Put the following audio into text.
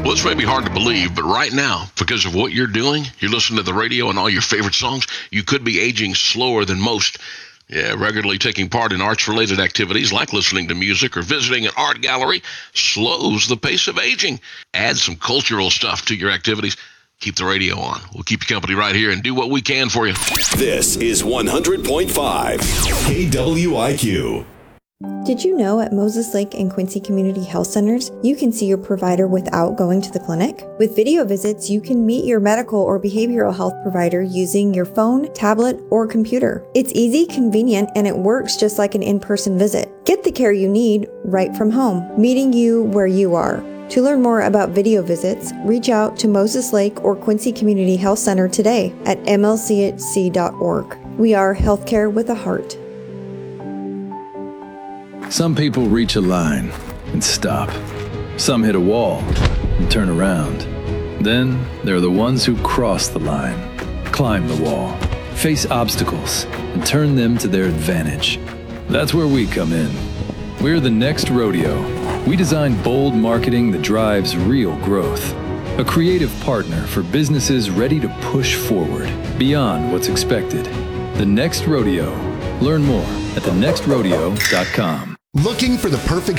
Well, this may be hard to believe, but right now, because of what you're doing, you're listening to the radio and all your favorite songs, you could be aging slower than most. Yeah, regularly taking part in arts-related activities like listening to music or visiting an art gallery slows the pace of aging. Add some cultural stuff to your activities. Keep the radio on. We'll keep you company right here and do what we can for you. This is 100.5 KWIQ. Did you know at Moses Lake and Quincy Community Health Centers, you can see your provider without going to the clinic? With video visits, you can meet your medical or behavioral health provider using your phone, tablet, or computer. It's easy, convenient, and it works just like an in-person visit. Get the care you need right from home, meeting you where you are. To learn more about video visits, reach out to Moses Lake or Quincy Community Health Center today at mlchc.org. We are healthcare with a heart. Some people reach a line and stop. Some hit a wall and turn around. Then there are the ones who cross the line, climb the wall, face obstacles, and turn them to their advantage. That's where we come in. We're the Next Rodeo. We design bold marketing that drives real growth. A creative partner for businesses ready to push forward beyond what's expected. The Next Rodeo. Learn more at thenextrodeo.com. Looking for the perfect